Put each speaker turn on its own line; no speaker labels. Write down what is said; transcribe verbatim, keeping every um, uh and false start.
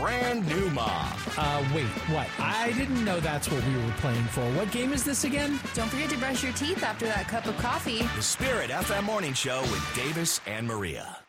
brand new mom.
Uh, wait, what? I didn't know that's what we were playing for. What game is this again?
Don't forget to brush your teeth after that cup of coffee.
The Spirit F M Morning Show with Davis and Maria.